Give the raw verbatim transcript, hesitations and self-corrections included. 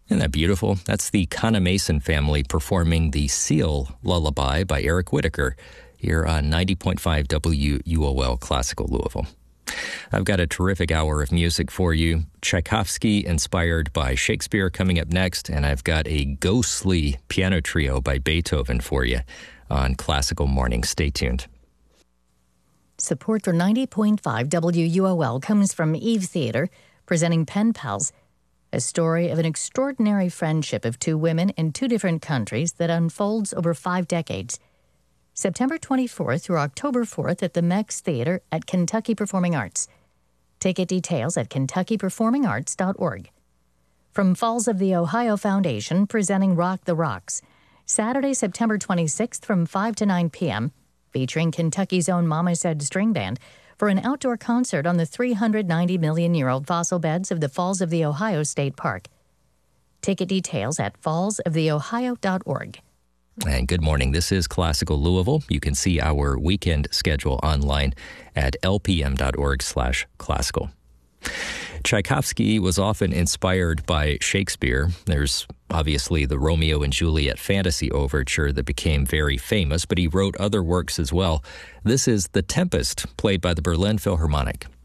Isn't that beautiful? That's the Conna Mason family performing the Seal Lullaby by Eric Whitacre here on ninety point five W U O L Classical Louisville. I've got a terrific hour of music for you. Tchaikovsky inspired by Shakespeare coming up next, and I've got a ghostly piano trio by Beethoven for you on Classical Morning. Stay tuned. Support for ninety point five W U O L comes from Eve Theater, presenting Pen Pals, a story of an extraordinary friendship of two women in two different countries that unfolds over five decades. September twenty-fourth through October fourth at the Mex Theater at Kentucky Performing Arts. Ticket details at kentucky performing arts dot org. From Falls of the Ohio Foundation, presenting Rock the Rocks, Saturday, September twenty-sixth from five to nine p.m., featuring Kentucky's own Mama Said String Band for an outdoor concert on the three hundred ninety million year old fossil beds of the Falls of the Ohio State Park. Ticket details at falls of the ohio dot org. And good morning. This is Classical Louisville. You can see our weekend schedule online at l p m dot org slash classical. Tchaikovsky was often inspired by Shakespeare. There's obviously the Romeo and Juliet fantasy overture that became very famous, but he wrote other works as well. This is The Tempest, played by the Berlin Philharmonic.